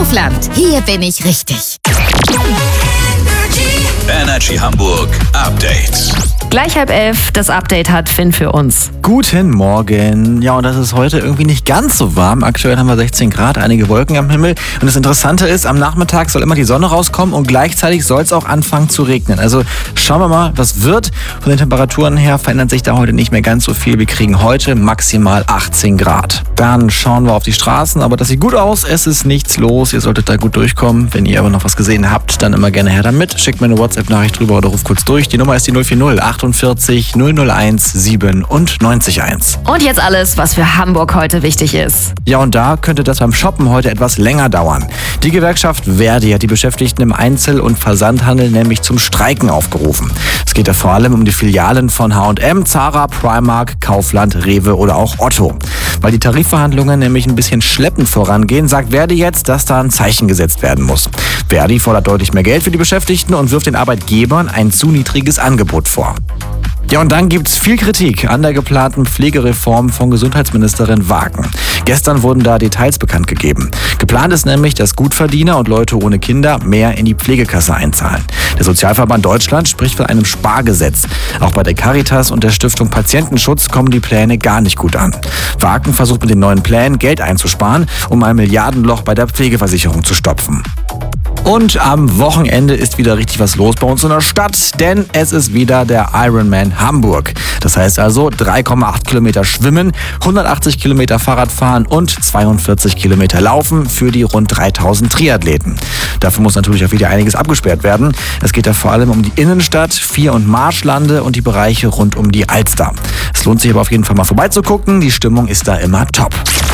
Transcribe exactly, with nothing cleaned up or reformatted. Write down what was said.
Kaufland. Hier bin ich richtig. Energy Hamburg Update. Gleich halb elf, das Update hat Finn für uns. Guten Morgen. Ja, und das ist heute irgendwie nicht ganz so warm. Aktuell haben wir sechzehn Grad, einige Wolken am Himmel. Und das Interessante ist, am Nachmittag soll immer die Sonne rauskommen und gleichzeitig soll es auch anfangen zu regnen. Also schauen wir mal, was wird. Von den Temperaturen her verändert sich da heute nicht mehr ganz so viel. Wir kriegen heute maximal achtzehn Grad. Dann schauen wir auf die Straßen, aber das sieht gut aus. Es ist nichts los. Ihr solltet da gut durchkommen. Wenn ihr aber noch was gesehen habt, dann immer gerne her damit. Schickt mir eine WhatsApp-Nachricht drüber oder ruft kurz durch. Die Nummer ist die null vier null achtundvierzig null null eins siebenundneunzig eins. Und jetzt alles, was für Hamburg heute wichtig ist. Ja, und da könnte das beim Shoppen heute etwas länger dauern. Die Gewerkschaft Verdi hat die Beschäftigten im Einzel- und Versandhandel nämlich zum Streiken aufgerufen. Es geht da vor allem um die Filialen von H und M, Zara, Primark, Kaufland, Rewe oder auch Otto. Weil die Tarifverhandlungen nämlich ein bisschen schleppend vorangehen, sagt Verdi jetzt, dass da ein Zeichen gesetzt werden muss. Verdi fordert deutlich mehr Geld für die Beschäftigten und wirft den Arbeitgebern ein zu niedriges Angebot vor. Ja, und dann gibt's viel Kritik an der geplanten Pflegereform von Gesundheitsministerin Wagen. Gestern wurden da Details bekannt gegeben. Geplant ist nämlich, dass Gutverdiener und Leute ohne Kinder mehr in die Pflegekasse einzahlen. Der Sozialverband Deutschland spricht von einem Spargesetz. Auch bei der Caritas und der Stiftung Patientenschutz kommen die Pläne gar nicht gut an. Wagen versucht mit den neuen Plänen Geld einzusparen, um ein Milliardenloch bei der Pflegeversicherung zu stopfen. Und am Wochenende ist wieder richtig was los bei uns in der Stadt, denn es ist wieder der Ironman Hamburg. Das heißt also drei Komma acht Kilometer Schwimmen, hundertachtzig Kilometer Fahrradfahren und zweiundvierzig Kilometer Laufen für die rund dreitausend Triathleten. Dafür muss natürlich auch wieder einiges abgesperrt werden. Es geht da vor allem um die Innenstadt, Vier- und Marschlande und die Bereiche rund um die Alster. Es lohnt sich aber auf jeden Fall mal vorbeizugucken. Die Stimmung ist da immer top.